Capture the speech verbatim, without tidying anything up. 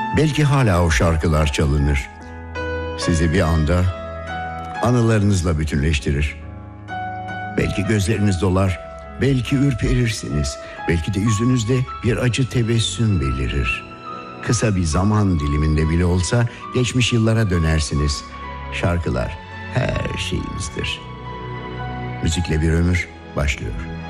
Belki hala o şarkılar çalınır. Sizi bir anda anılarınızla bütünleştirir. Belki gözleriniz dolar, belki ürperirsiniz. Belki de yüzünüzde bir acı tebessüm belirir. Kısa bir zaman diliminde bile olsa geçmiş yıllara dönersiniz. Şarkılar her şeyimizdir. Müzikle bir ömür başlıyor.